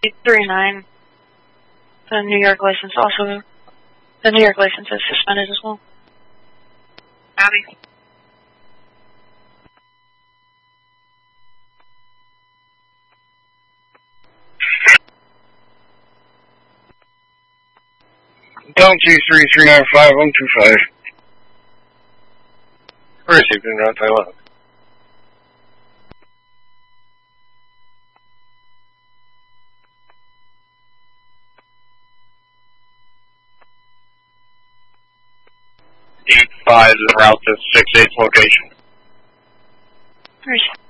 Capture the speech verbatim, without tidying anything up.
three nine. The New York license also, the New York license is suspended as well. Abby. Down two three three nine five one two five. Received in route Taiwan. Eight five is route to six eight location. Received.